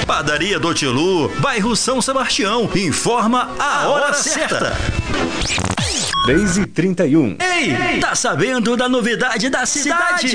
Padaria do Tilu, bairro São Sebastião, informa a hora certa. 3h31. Ei, tá sabendo da novidade da cidade?